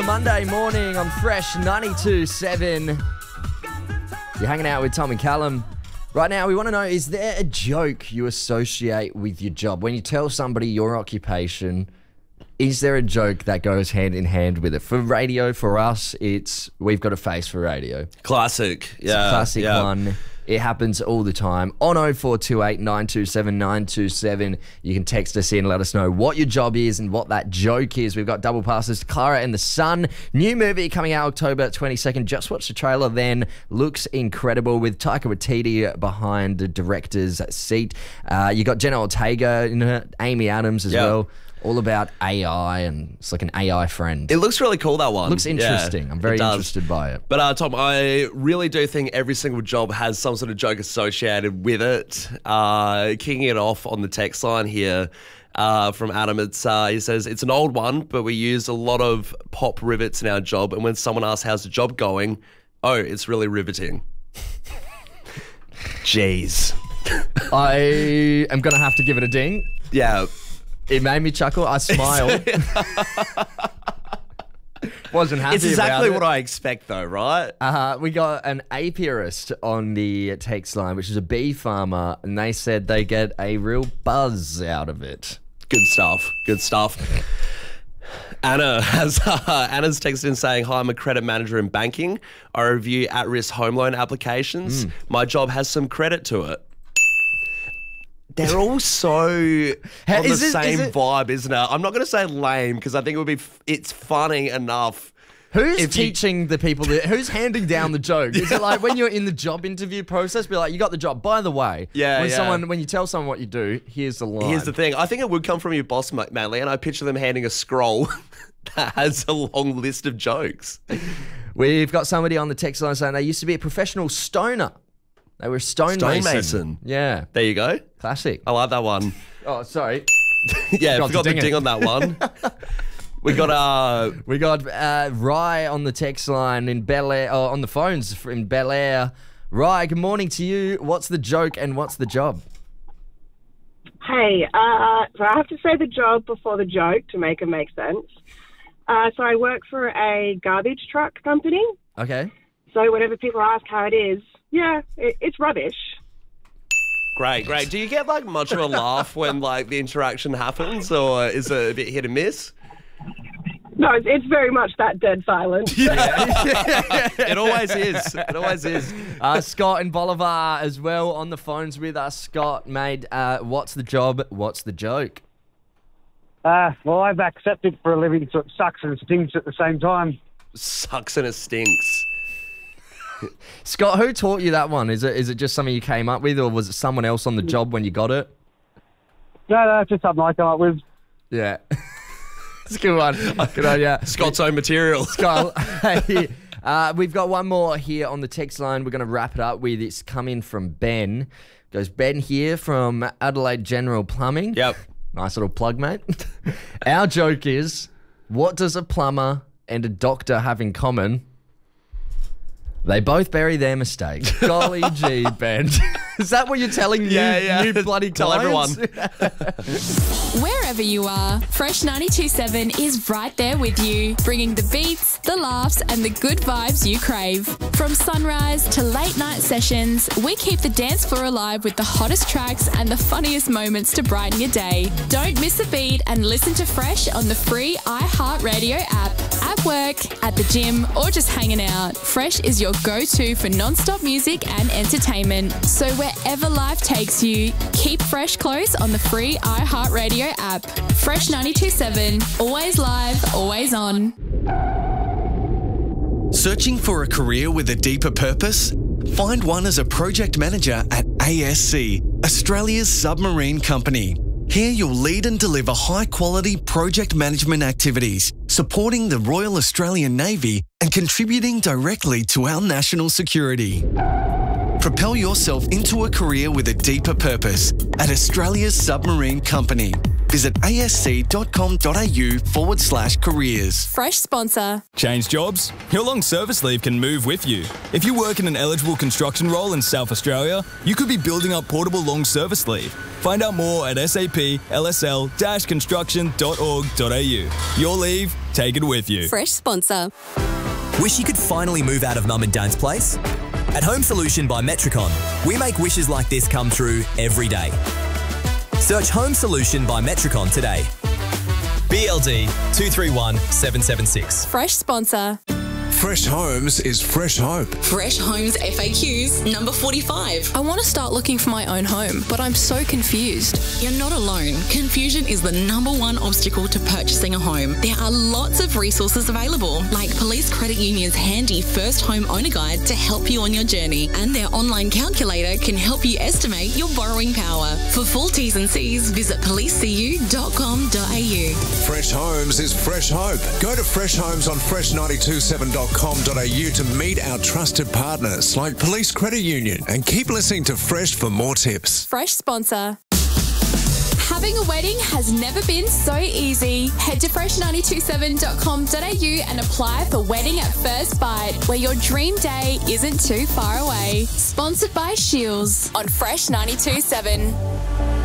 Monday morning on Fresh 92.7. You're hanging out with Tom and Callum. Right now, we want to know, is there a joke you associate with your job? When you tell somebody your occupation, is there a joke that goes hand in hand with it? For radio, for us, we've got a face for radio. Classic. It's a classic one. It happens all the time. On 0428 927 927, you can text us in, let us know what your job is and what that joke is. We've got double passes to Clara and the Sun. New movie coming out October 22nd. Just watched the trailer then. Looks incredible with Taika Waititi behind the director's seat. You got Jenna Ortega in it, Amy Adams as well. All about AI, and it's like an AI friend. It looks really cool, that one. Looks interesting. I'm very interested by it. But Tom, I really do think every single job has some sort of joke associated with it. Kicking it off on the text line here from Adam, he says, it's an old one, but we use a lot of pop rivets in our job, and when someone asks how's the job going, oh, it's really riveting. Jeez. I am going to have to give it a ding. Yeah. It made me chuckle. I smiled. Wasn't happy. It's exactly what I expect, though, right? We got an apiarist on the text line, which is a bee farmer, and they said they get a real buzz out of it. Good stuff. Good stuff. Anna's texted in saying, hi, I'm a credit manager in banking. I review at-risk home loan applications. My job has some credit to it. They're all so on the same vibe, isn't it? I'm not going to say lame because I think it's funny enough. Who's teaching the people who's handing down the joke? Is it like when you're in the job interview process, be like, you got the job. By the way, when you tell someone what you do, here's the line. Here's the thing. I think it would come from your boss mainly, and I picture them handing a scroll that has a long list of jokes. We've got somebody on the text line saying they used to be a professional stoner. They were a stonemason. Yeah. There you go. Classic. I like that one. Oh, sorry. Yeah, forgot the ding on that one. We got Rye on the text line in Bel Air, on the phones in Bel Air. Rye, good morning to you. What's the joke and what's the job? Hey, so I have to say the job before the joke to make it make sense. So I work for a garbage truck company. Okay. So whenever people ask how it is, it's rubbish. Great. Do you get like much of a laugh when like the interaction happens, or is it a bit hit and miss? No, it's very much that dead silence. It always is. It always is. Scott and Bolivar as well on the phones with us. Scott, mate, what's the job? What's the joke? Well, I've accepted for a living, so it sucks and stinks at the same time. Sucks and it stinks. Scott, who taught you that one? Is it just something you came up with, or was it someone else on the job when you got it? No, it's just something I came up with. Yeah. It's a good one. Good on you. Scott's own material. Scott, hey, we've got one more here on the text line. We're going to wrap it up with. It's coming from Ben. Goes, Ben here from Adelaide General Plumbing. Yep. Nice little plug, mate. Our joke is, what does a plumber and a doctor have in common? They both bury their mistakes. Golly gee, Ben. Is that what you're telling new bloody Tell clients? everyone. Wherever you are, Fresh 92.7 is right there with you, bringing the beats, the laughs, and the good vibes you crave. From sunrise to late night sessions, we keep the dance floor alive with the hottest tracks and the funniest moments to brighten your day. Don't miss a beat and listen to Fresh on the free iHeartRadio app. At work, at the gym, or just hanging out, Fresh is your go-to for non-stop music and entertainment. So wherever life takes you, keep Fresh close on the free iHeartRadio app. Fresh 92.7, always live, always on. Searching for a career with a deeper purpose? Find one as a project manager at ASC, Australia's submarine company. Here you'll lead and deliver high-quality project management activities, supporting the Royal Australian Navy and contributing directly to our national security. Propel yourself into a career with a deeper purpose at Australia's Submarine Company. Visit asc.com.au/careers. Fresh sponsor. Change jobs? Your long service leave can move with you. If you work in an eligible construction role in South Australia, you could be building up portable long service leave. Find out more at saplsl-construction.org.au. Your leave, take it with you. Fresh sponsor. Wish you could finally move out of Mum and Dad's place? At Home Solution by Metricon, we make wishes like this come true every day. Search Home Solution by Metricon today. BLD 231776. Fresh sponsor. Fresh Homes is fresh hope. Fresh Homes FAQs number 45. I want to start looking for my own home, but I'm so confused. You're not alone. Confusion is the number one obstacle to purchasing a home. There are lots of resources available, like Police Credit Union's handy First Home Owner Guide to help you on your journey, and their online calculator can help you estimate your borrowing power. For full T's and C's, visit policecu.com.au. Fresh Homes is fresh hope. Go to Fresh Homes on fresh927.com.au to meet our trusted partners like Police Credit Union, and keep listening to Fresh for more tips. Fresh sponsor. Having a wedding has never been so easy. Head to fresh927.com.au and apply for Wedding at First Bite, where your dream day isn't too far away. Sponsored by Shields on Fresh 92.7.